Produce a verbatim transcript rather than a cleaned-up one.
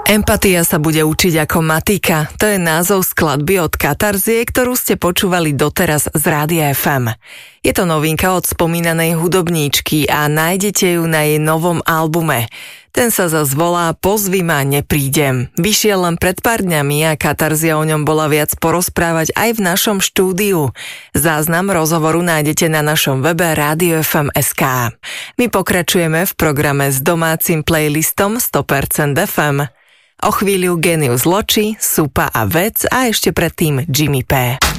Empatia sa bude učiť ako matika. To je názov skladby od Katarzie, ktorú ste počúvali doteraz z Rádia ef em. Je to novinka od spomínanej hudobníčky a nájdete ju na jej novom albume. Ten sa zas volá Pozvi ma, neprídem. Vyšiel len pred pár dňami a Katarzia o ňom bola viac porozprávať aj v našom štúdiu. Záznam rozhovoru nájdete na našom webe radio ef em bodka es ká. My pokračujeme v programe s domácim playlistom sto percent ef em. O chvíľu Genius Loci, Supa a Vec a ešte predtým Jimmy P.